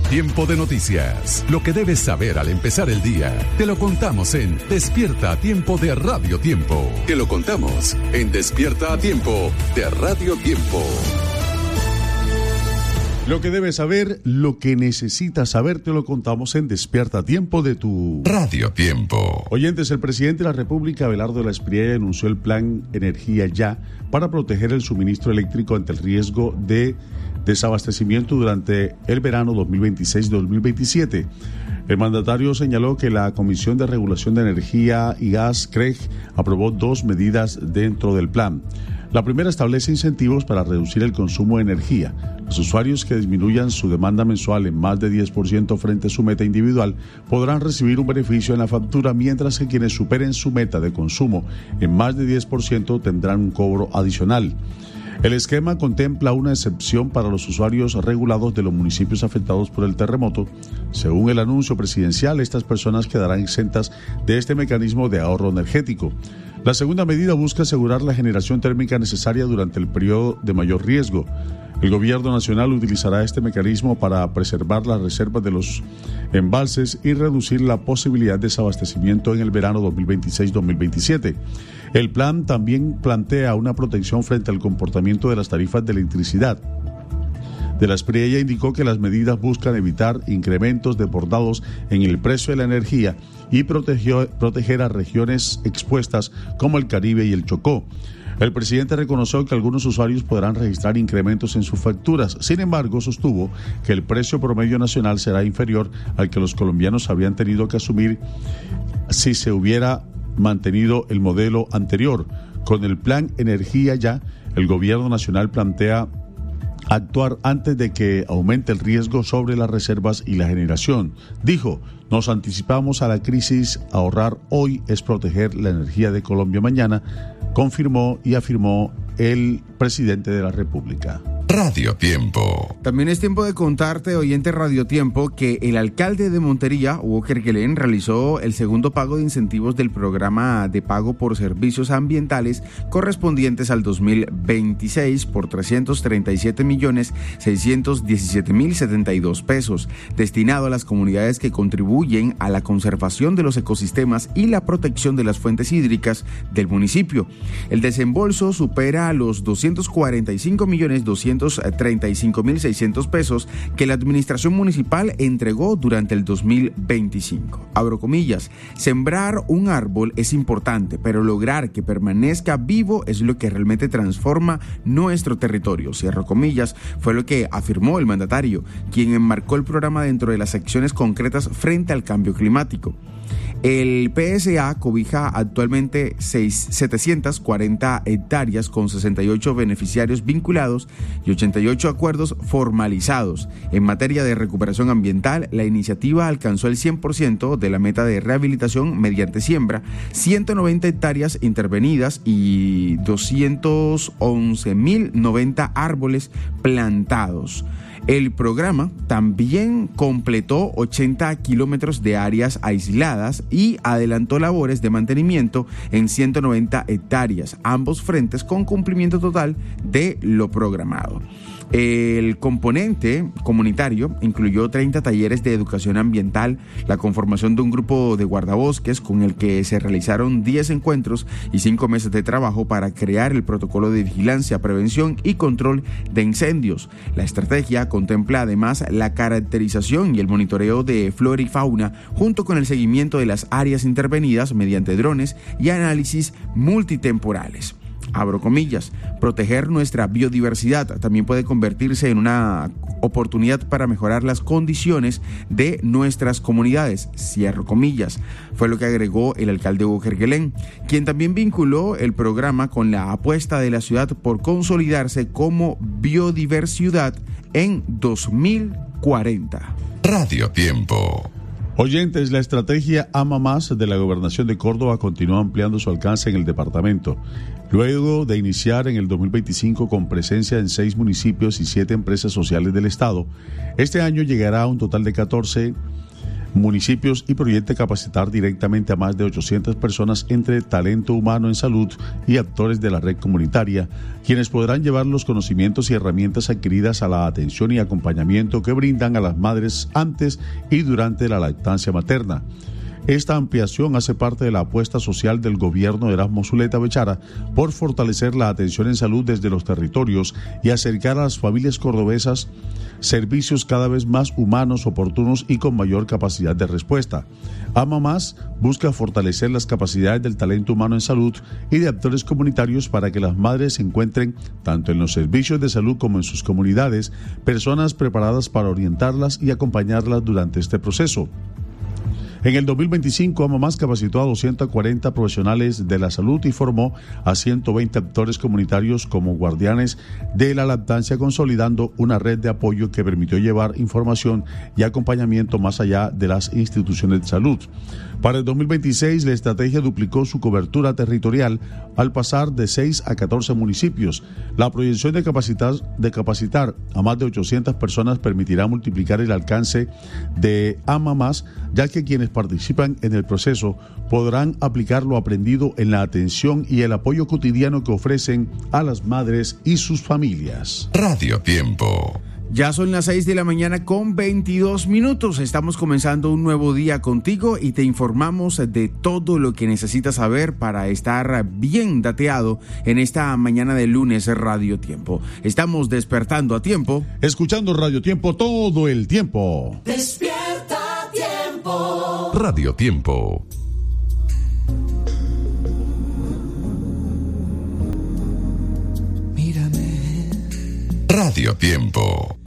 Tiempo de noticias. Lo que debes saber al empezar el día. Te lo contamos en Despierta a Tiempo de Radio Tiempo. Te lo contamos en Despierta a Tiempo de Radio Tiempo. Lo que debes saber, lo que necesitas saber, te lo contamos en Despierta a Tiempo de tu Radio Tiempo. Oyentes, el presidente de la República, Abelardo de la Espriella, anunció el Plan Energía Ya para proteger el suministro eléctrico ante el riesgo de desabastecimiento durante el verano 2026-2027. El mandatario señaló que la Comisión de Regulación de Energía y Gas, CREG, aprobó 2 medidas dentro del plan. La primera establece incentivos para reducir el consumo de energía. Los usuarios que disminuyan su demanda mensual en más de 10% frente a su meta individual podrán recibir un beneficio en la factura, mientras que quienes superen su meta de consumo en más de 10% tendrán un cobro adicional. El esquema contempla una excepción para los usuarios regulados de los municipios afectados por el terremoto. Según el anuncio presidencial, estas personas quedarán exentas de este mecanismo de ahorro energético. La segunda medida busca asegurar la generación térmica necesaria durante el periodo de mayor riesgo. El gobierno nacional utilizará este mecanismo para preservar las reservas de los embalses y reducir la posibilidad de desabastecimiento en el verano 2026-2027. El plan también plantea una protección frente al comportamiento de las tarifas de electricidad. De la Espriella indicó que las medidas buscan evitar incrementos desbordados en el precio de la energía y proteger a regiones expuestas como el Caribe y el Chocó. El presidente reconoció que algunos usuarios podrán registrar incrementos en sus facturas. Sin embargo, sostuvo que el precio promedio nacional será inferior al que los colombianos habrían tenido que asumir si se hubiera mantenido el modelo anterior. Con el Plan Energía Ya, el gobierno nacional plantea actuar antes de que aumente el riesgo sobre las reservas y la generación. Dijo: nos anticipamos a la crisis, ahorrar hoy es proteger la energía de Colombia mañana, confirmó y afirmó el presidente de la República. Radio Tiempo. También es tiempo de contarte, oyente Radio Tiempo, que el alcalde de Montería, Hugo Kerguelen, realizó el segundo pago de incentivos del programa de pago por servicios ambientales correspondientes al 2026 por 337.617.072 pesos, destinado a las comunidades que contribuyen a la conservación de los ecosistemas y la protección de las fuentes hídricas del municipio. El desembolso supera los 245.235.600 pesos que la administración municipal entregó durante el 2025. Abro comillas: sembrar un árbol es importante, pero lograr que permanezca vivo es lo que realmente transforma nuestro territorio. Cierro comillas, fue lo que afirmó el mandatario, quien enmarcó el programa dentro de las acciones concretas frente al cambio climático. El PSA cobija actualmente 740 hectáreas con 68 beneficiarios vinculados y 88 acuerdos formalizados. En materia de recuperación ambiental, la iniciativa alcanzó el 100% de la meta de rehabilitación mediante siembra, 190 hectáreas intervenidas y 211.090 árboles plantados. El programa también completó 80 kilómetros de áreas aisladas y adelantó labores de mantenimiento en 190 hectáreas, ambos frentes con cumplimiento total de lo programado. El componente comunitario incluyó 30 talleres de educación ambiental, la conformación de un grupo de guardabosques con el que se realizaron 10 encuentros y 5 meses de trabajo para crear el protocolo de vigilancia, prevención y control de incendios. La estrategia contempla además la caracterización y el monitoreo de flora y fauna junto con el seguimiento de las áreas intervenidas mediante drones y análisis multitemporales. Abro comillas, proteger nuestra biodiversidad también puede convertirse en una oportunidad para mejorar las condiciones de nuestras comunidades, cierro comillas, fue lo que agregó el alcalde Hugo Kerguelen, quien también vinculó el programa con la apuesta de la ciudad por consolidarse como biodiversidad en 2040. Radio Tiempo. Oyentes, la estrategia Ama Más de la Gobernación de Córdoba continúa ampliando su alcance en el departamento. Luego de iniciar en el 2025 con presencia en 6 municipios y 7 empresas sociales del Estado, este año llegará a un total de 14 municipios y proyecta capacitar directamente a más de 800 personas entre talento humano en salud y actores de la red comunitaria, quienes podrán llevar los conocimientos y herramientas adquiridas a la atención y acompañamiento que brindan a las madres antes y durante la lactancia materna. Esta ampliación hace parte de la apuesta social del gobierno de Erasmo Zuleta Bechara por fortalecer la atención en salud desde los territorios y acercar a las familias cordobesas servicios cada vez más humanos, oportunos y con mayor capacidad de respuesta. Ama Más busca fortalecer las capacidades del talento humano en salud y de actores comunitarios para que las madres se encuentren, tanto en los servicios de salud como en sus comunidades, personas preparadas para orientarlas y acompañarlas durante este proceso. En el 2025, Ama Más capacitó a 240 profesionales de la salud y formó a 120 actores comunitarios como guardianes de la lactancia, consolidando una red de apoyo que permitió llevar información y acompañamiento más allá de las instituciones de salud. Para el 2026, la estrategia duplicó su cobertura territorial al pasar de 6 a 14 municipios. La proyección de capacitar a más de 800 personas permitirá multiplicar el alcance de Ama Más, ya que quienes participan en el proceso podrán aplicar lo aprendido en la atención y el apoyo cotidiano que ofrecen a las madres y sus familias. Radio Tiempo. Ya son las 6 de la mañana con 22 minutos. Estamos comenzando un nuevo día contigo y te informamos de todo lo que necesitas saber para estar bien dateado en esta mañana de lunes Radio Tiempo. Estamos despertando a tiempo. Escuchando Radio Tiempo todo el tiempo. Despierta Tiempo. Radio Tiempo. Mírame. Radio Tiempo.